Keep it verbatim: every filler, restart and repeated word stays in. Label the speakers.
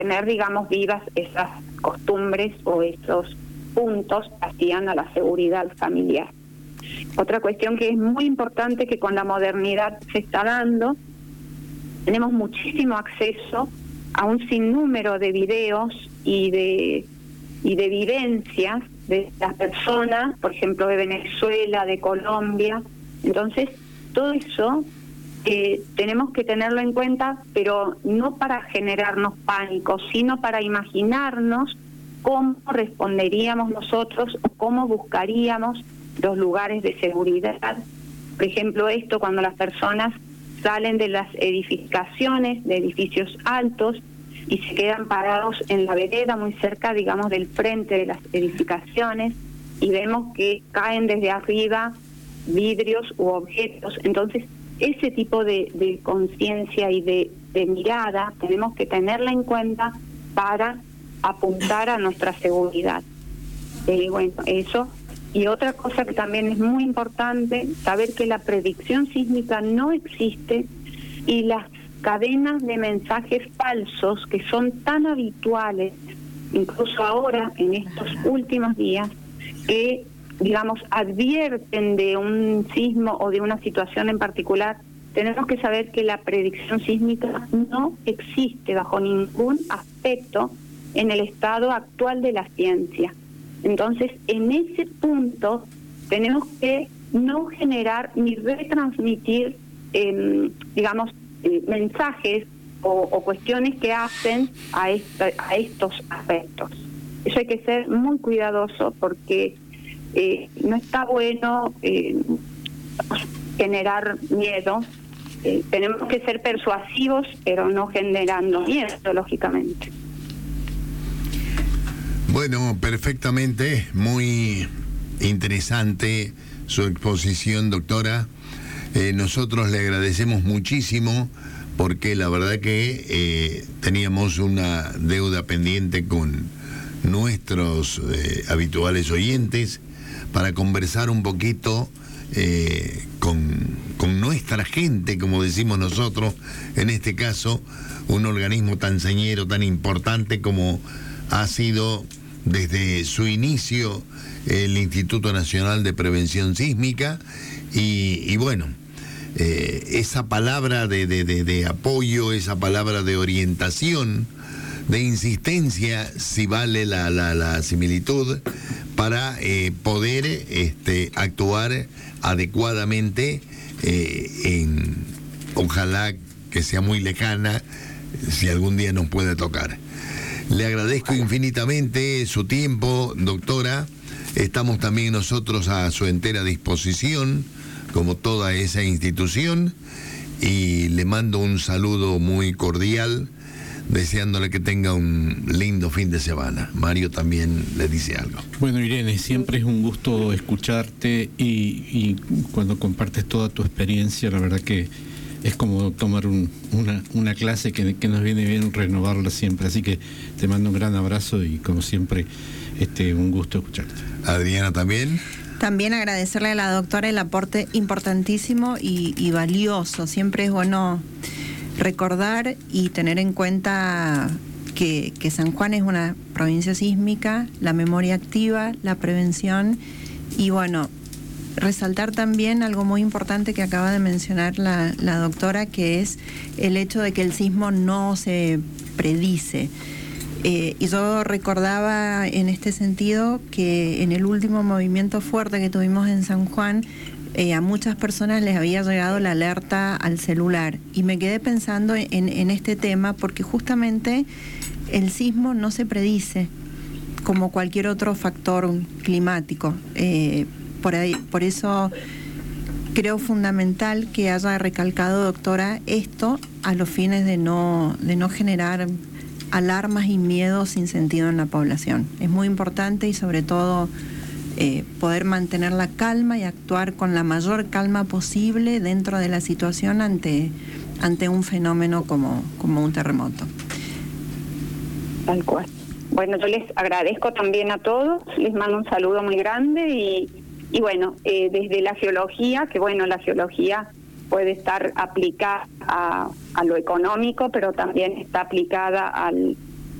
Speaker 1: mantener, digamos, vivas esas costumbres o esos puntos que hacían a la seguridad familiar. Otra cuestión que es muy importante, que con la modernidad se está dando, tenemos muchísimo acceso a un sinnúmero de videos y de y de vivencias de las personas, por ejemplo, de Venezuela, de Colombia. Entonces, todo eso eh, tenemos que tenerlo en cuenta, pero no para generarnos pánico, sino para imaginarnos cómo responderíamos nosotros o cómo buscaríamos los lugares de seguridad. Por ejemplo, esto cuando las personas salen de las edificaciones, de edificios altos, y se quedan parados en la vereda muy cerca, digamos, del frente de las edificaciones, y vemos que caen desde arriba vidrios u objetos. Entonces, ese tipo de, de conciencia y de, de mirada tenemos que tenerla en cuenta para apuntar a nuestra seguridad. Eh, bueno, eso. Y otra cosa que también es muy importante, saber que la predicción sísmica no existe, y las cadenas de mensajes falsos que son tan habituales, incluso ahora, en estos últimos días, que, digamos, advierten de un sismo o de una situación en particular, tenemos que saber que la predicción sísmica no existe bajo ningún aspecto en el estado actual de la ciencia. Entonces, en ese punto, tenemos que no generar ni retransmitir, eh, digamos, eh, mensajes o, o cuestiones que hacen a, esta, a estos aspectos. Eso hay que ser muy cuidadoso, porque eh, no está bueno eh, generar miedo. Eh, tenemos que ser persuasivos, pero no generando miedo, lógicamente.
Speaker 2: Bueno, perfectamente, muy interesante su exposición, doctora. Eh, nosotros le agradecemos muchísimo, porque la verdad que eh, teníamos una deuda pendiente con nuestros eh, habituales oyentes para conversar un poquito eh, con, con nuestra gente, como decimos nosotros, en este caso, un organismo tan señero, tan importante como ha sido desde su inicio el Instituto Nacional de Prevención Sísmica. Y, y bueno, eh, esa palabra de, de, de, de apoyo, esa palabra de orientación, de insistencia, si vale la, la, la similitud, para eh, poder este, actuar adecuadamente eh, en, ojalá que sea muy lejana, si algún día nos puede tocar. Le agradezco infinitamente su tiempo, doctora. Estamos también nosotros a su entera disposición, como toda esa institución, y le mando un saludo muy cordial, deseándole que tenga un lindo fin de semana. Mario también le dice algo.
Speaker 3: Bueno, Irene, siempre es un gusto escucharte, y, y cuando compartes toda tu experiencia, la verdad que es como tomar un, una, una clase que, que nos viene bien renovarla siempre. Así que te mando un gran abrazo y, como siempre, este, un gusto escucharte.
Speaker 2: Adriana, también.
Speaker 4: También agradecerle a la doctora el aporte importantísimo y, y valioso. Siempre es bueno recordar y tener en cuenta que, que San Juan es una provincia sísmica, la memoria activa, la prevención, y bueno, resaltar también algo muy importante que acaba de mencionar la, la doctora, que es el hecho de que el sismo no se predice. Eh, y yo recordaba en este sentido que en el último movimiento fuerte que tuvimos en San Juan, eh, a muchas personas les había llegado la alerta al celular, y me quedé pensando en, en este tema, porque justamente el sismo no se predice como cualquier otro factor climático. Eh, por ahí, por eso creo fundamental que haya recalcado, doctora, esto a los fines de no, de no generar alarmas y miedos sin sentido en la población. Es muy importante, y sobre todo eh, poder mantener la calma y actuar con la mayor calma posible dentro de la situación ante, ante un fenómeno como, como un terremoto.
Speaker 1: Tal cual. Bueno, yo les agradezco también a todos, les mando un saludo muy grande, y, y bueno, eh, desde la geología, que bueno, la geología puede estar aplicada a, a lo económico, pero también está aplicada al